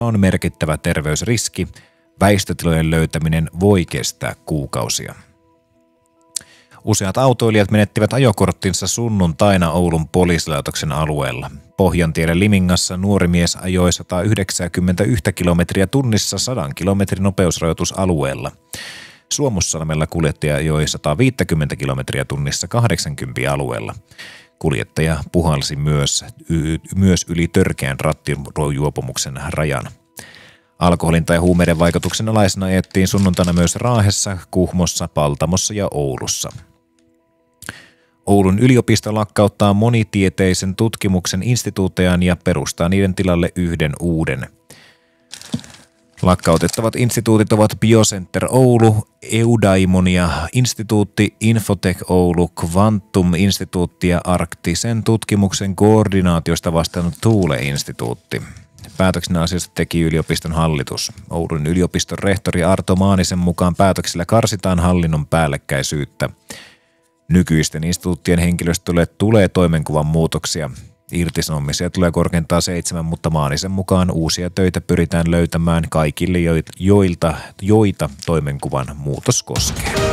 on merkittävä terveysriski. Väistötilojen löytäminen voi kestää kuukausia. Useat autoilijat menettivät ajokorttinsa sunnuntaina Oulun poliisilaitoksen alueella. Pohjantielle Limingassa nuori mies ajoi 191 kilometriä tunnissa 100 kilometrin nopeusrajoitusalueella. Suomussalmella kuljettaja ajoi 150 kilometriä tunnissa 80 alueella. Kuljettaja puhalsi myös yli törkeän rattijuopumuksen rajan. Alkoholin tai huumeiden vaikutuksen alaisena ajettiin sunnuntaina myös Raahessa, Kuhmossa, Paltamossa ja Oulussa. Oulun yliopisto lakkauttaa monitieteisen tutkimuksen instituuttejaan ja perustaa niiden tilalle yhden uuden. Lakkautettavat instituutit ovat Biocenter Oulu, Eudaimonia-instituutti, Infotech Oulu, Quantum-instituutti ja arktisen tutkimuksen koordinaatiosta vastannut Thule-instituutti. Päätöksen asiasta teki yliopiston hallitus. Oulun yliopiston rehtori Arto Maanisen mukaan päätöksillä karsitaan hallinnon päällekkäisyyttä. Nykyisten instituuttien henkilöstölle tulee toimenkuvan muutoksia. Irtisanomisia tulee korkeintaan 7, mutta Maanisen mukaan uusia töitä pyritään löytämään kaikille, joita toimenkuvan muutos koskee.